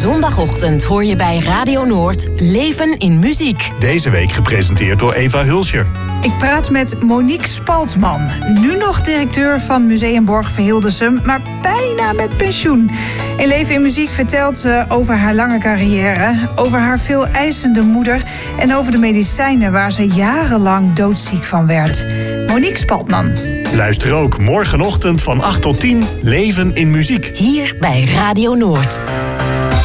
Zondagochtend hoor je bij Radio Noord Leven in Muziek. Deze week gepresenteerd door Eva Hulscher. Ik praat met Monique Spaltman, nu nog directeur van Museum Borg Verhildesum, maar bijna met pensioen. In Leven in Muziek vertelt ze over haar lange carrière, over haar veel eisende moeder en over de medicijnen waar ze jarenlang doodziek van werd. Monique Spaltman. Luister ook morgenochtend van 8 tot 10 Leven in Muziek. Hier bij Radio Noord.